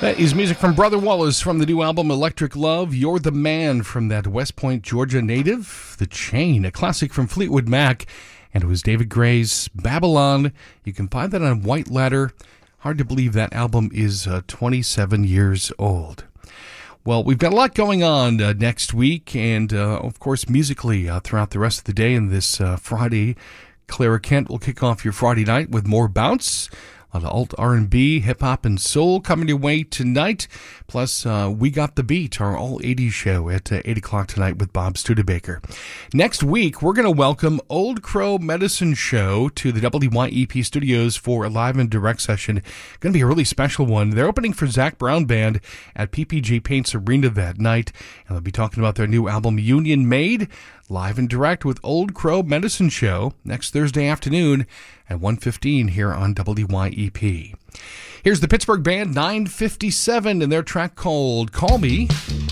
That is music from Brother Wallace from the new album Electric Love. You're the Man from that West Point, Georgia native. The Chain, a classic from Fleetwood Mac. And it was David Gray's Babylon. You can find that on White Ladder. Hard to believe that album is 27 years old. Well, we've got a lot going on next week, and of course musically throughout the rest of the day and this Friday. Clara Kent will kick off your Friday night with more bounce. A lot of alt R&B, hip-hop, and soul coming your way tonight. Plus, We Got the Beat, our all-80s show at 8 o'clock tonight with Bob Studebaker. Next week, we're going to welcome Old Crow Medicine Show to the WYEP studios for a live and direct session. Going to be a really special one. They're opening for Zach Brown Band at PPG Paints Arena that night. And they'll be talking about their new album, Union Made, live and direct with Old Crow Medicine Show next Thursday afternoon at 1:15 here on WYEP. Here's the Pittsburgh band 957 and their track called Call Me.